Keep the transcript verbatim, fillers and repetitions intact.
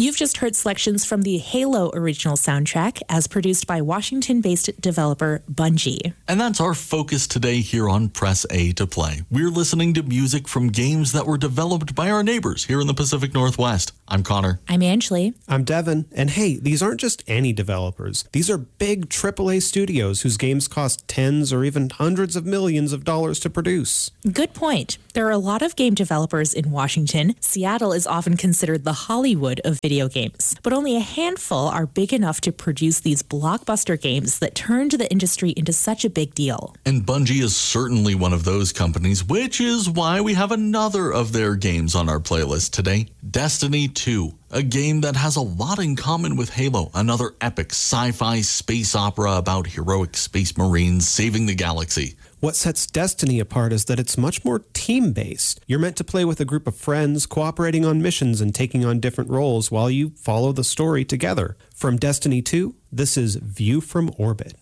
You've just heard selections from the Halo original soundtrack as produced by Washington-based developer Bungie. And that's our focus today here on Press A to Play. We're listening to music from games that were developed by our neighbors here in the Pacific Northwest. I'm Connor. I'm Angeli. I'm Devin. And hey, these aren't just any developers. These are big triple A studios whose games cost tens or even hundreds of millions of dollars to produce. Good point. There are a lot of game developers in Washington. Seattle is often considered the Hollywood of video games, but only a handful are big enough to produce these blockbuster games that turned the industry into such a big deal. And Bungie is certainly one of those companies, which is why we have another of their games on our playlist today, Destiny two. A game that has a lot in common with Halo, another epic sci-fi space opera about heroic space marines saving the galaxy. What sets Destiny apart is that it's much more team-based. You're meant to play with a group of friends, cooperating on missions and taking on different roles while you follow the story together. From Destiny two, this is View from Orbit.